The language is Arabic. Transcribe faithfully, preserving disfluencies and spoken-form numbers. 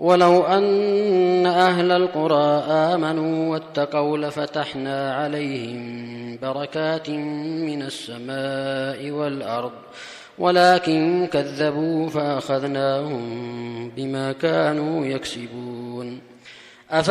ولو أن أهل القرى آمنوا واتقوا لفتحنا عليهم بركات من السماء والأرض ولكن كذبوا فأخذناهم بما كانوا يكسبون